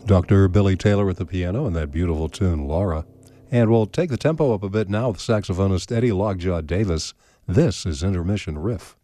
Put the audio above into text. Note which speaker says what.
Speaker 1: Dr. Billy Taylor at the piano and that beautiful tune, Laura. And we'll take the tempo up a bit now with saxophonist Eddie Lockjaw Davis. This is Intermission Riff.